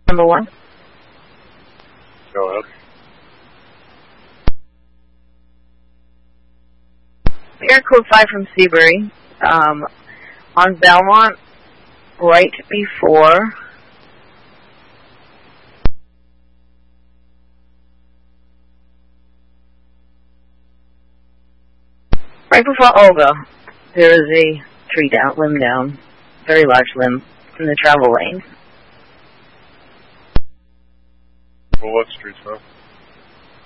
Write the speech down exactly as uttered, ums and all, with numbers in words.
Number one. Go ahead. Air Code five from Seabury. Um, on Belmont, right before... Right before Olga, there is a tree down, limb down, very large limb, in the travel lane. Well, what street, sir?